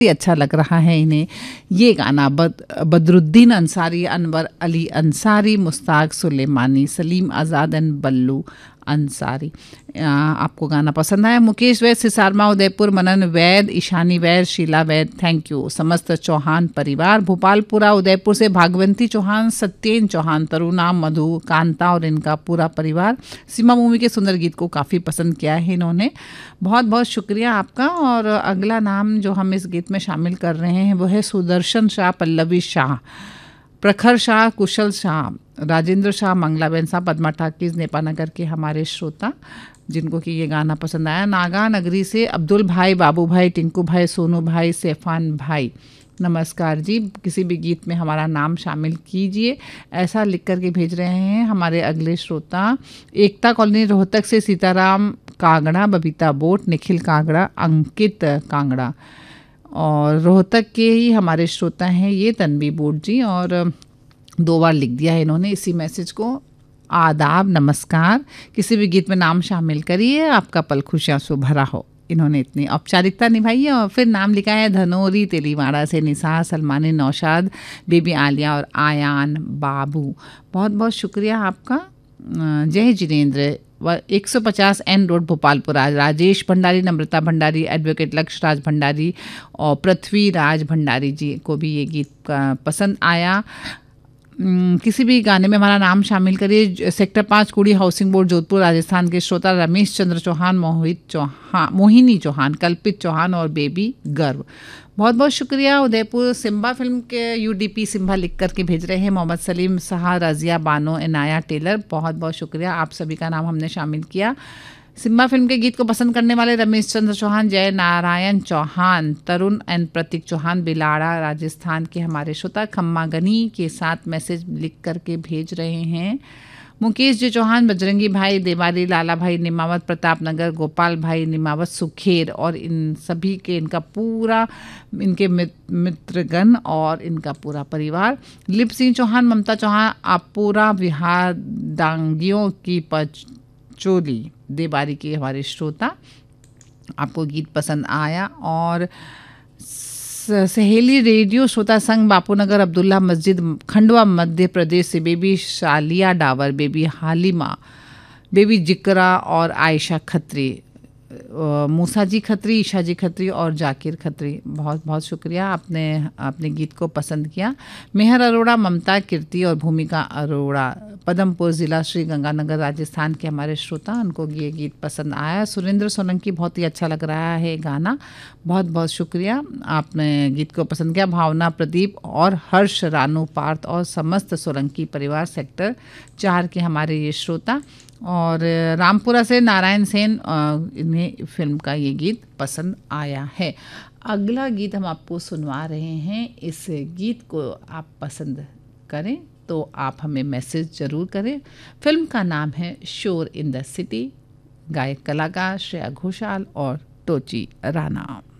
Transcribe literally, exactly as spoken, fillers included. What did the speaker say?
अच्छा लग रहा है इन्हें ये गाना। बद बदरुद्दीन अंसारी, अनवर अली अंसारी, मुश्ताक सुलेमानी, सलीम आज़ाद एंड बल्लू अंसारी, आ, आपको गाना पसंद आया। मुकेश वैद, सिसारमा उदयपुर, मनन वैद, ईशानी वैद, शीला वैद, थैंक यू। समस्त चौहान परिवार, भोपालपुरा उदयपुर से भागवंती चौहान, सत्येन चौहान, तरुणा, मधु, कांता और इनका पूरा परिवार सीमा मूवी के सुंदर गीत को काफ़ी पसंद किया है इन्होंने, बहुत बहुत शुक्रिया आपका। और अगला नाम जो हम इस गीत में शामिल कर रहे हैं वो है सुदर्शन शाह, पल्लवी शाह, प्रखर शाह, कुशल शाह, राजेंद्र शाह, मंगलाबेन शाह, पद्मा ठाकीज, नेपानगर के हमारे श्रोता जिनको कि ये गाना पसंद आया। नागा नगरी से अब्दुल भाई, बाबू भाई, टिंकू भाई, सोनू भाई, सेफान भाई, नमस्कार जी, किसी भी गीत में हमारा नाम शामिल कीजिए, ऐसा लिख कर के भेज रहे हैं हमारे अगले श्रोता। एकता कॉलोनी रोहतक से सीताराम कांगड़ा, बबीता बोट, निखिल कांगड़ा, अंकित कांगड़ा, और रोहतक के ही हमारे श्रोता हैं ये तन्वी बोट जी, और दो बार लिख दिया है इन्होंने इसी मैसेज को। आदाब, नमस्कार, किसी भी गीत में नाम शामिल करिए, आपका पल खुशियाँ से भरा हो। इन्होंने इतनी औपचारिकता निभाई है और फिर नाम लिखा है धनोरी तेलीवाड़ा से निसार, सलमानी, नौशाद, बेबी आलिया और आयान बाबू, बहुत बहुत शुक्रिया आपका। जय जिनेंद्र, एक सौ पचास एन रोड भोपालपुरा, राजेश भंडारी, नम्रता भंडारी, एडवोकेट लक्ष्य राज भंडारी और पृथ्वी राज भंडारी जी को भी ये गीत पसंद आया। किसी भी गाने में हमारा नाम शामिल करिए। सेक्टर पाँच कुड़ी हाउसिंग बोर्ड जोधपुर राजस्थान के श्रोता रमेश चंद्र चौहान, मोहित चौहान, मोहिनी चौहान, कल्पित चौहान और बेबी गर्व, बहुत बहुत शुक्रिया। उदयपुर सिम्बा फिल्म के यूडीपी सिम्बा लिख करके भेज रहे हैं मोहम्मद सलीम शाह, रजिया बानो, इनाया टेलर, बहुत बहुत शुक्रिया, आप सभी का नाम हमने शामिल किया। सिम्बा फिल्म के गीत को पसंद करने वाले रमेश चंद्र चौहान, जय नारायण चौहान, तरुण एंड प्रतीक चौहान, बिलाड़ा राजस्थान के हमारे श्रोता खम्मा गनी के साथ मैसेज लिख करके भेज रहे हैं। मुकेश जी चौहान, बजरंगी भाई, देवारी, लाला भाई निमावत, प्रताप नगर, गोपाल भाई निमावत, सुखेर और इन सभी के इनका पूरा इनके मित्रगण और इनका पूरा परिवार। लिप सिंह चौहान, ममता चौहान, आपूरा विहार डांगियों की पचोली, देवारी के हमारे श्रोता, आपको गीत पसंद आया। और सहेली रेडियो श्रोता संघ, बापूनगर, अब्दुल्ला मस्जिद, खंडवा, मध्य प्रदेश से बेबी शालिया डावर, बेबी हालिमा, बेबी जिक्रा और आयशा खत्री, मूसा जी खत्री, ईशा जी खत्री और जाकिर खत्री, बहुत बहुत शुक्रिया, आपने अपने गीत को पसंद किया। मेहर अरोड़ा, ममता, कीर्ति और भूमिका अरोड़ा, पदमपुर ज़िला श्री गंगानगर राजस्थान के हमारे श्रोता, उनको ये गीत पसंद आया। सुरेंद्र सोलंकी, बहुत ही अच्छा लग रहा है गाना, बहुत बहुत शुक्रिया, आपने गीत को पसंद किया। भावना, प्रदीप और हर्ष, रानू, पार्थ और समस्त सोलंकी परिवार सेक्टर चार के हमारे ये श्रोता। और रामपुरा से नारायण सेन, इन्हें फिल्म का ये गीत पसंद आया है। अगला गीत हम आपको सुनवा रहे हैं, इस गीत को आप पसंद करें तो आप हमें मैसेज ज़रूर करें। फिल्म का नाम है शोर इन द सिटी, गायक कलाकार श्रेया घोषाल और टोची राणा।